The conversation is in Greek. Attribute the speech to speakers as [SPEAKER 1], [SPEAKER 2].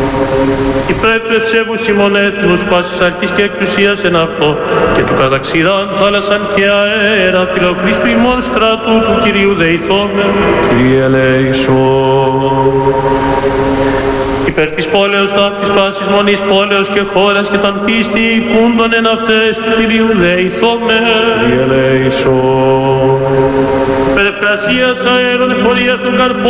[SPEAKER 1] Υπέρ του ευσέβου ημών έθνους πάσης αρχής και εξουσίας εν αυτό και του καταξηράν θάλασσαν και αέρα φιλοχρίστου ημών στρατού του Κυρίου δεηθόμεν.
[SPEAKER 2] Κύριε ελέησον.
[SPEAKER 1] Υπέρ της πόλεως ταύτης πάσης μονής πόλεως και χώρας και των πίστη υπούντων εν αυτές του Κυρίου δεηθόμεν.
[SPEAKER 2] Κύριε ελέησον.
[SPEAKER 1] Υπέρ ευκρασίας αέρων εφορίας των καρπών